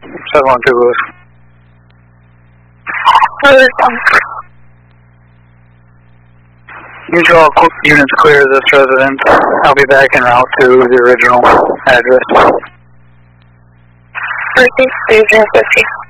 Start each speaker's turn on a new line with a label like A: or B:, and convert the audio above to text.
A: 712 Lewis. You should all units clear this residence. I'll be back en route to the original address.
B: 13, 50.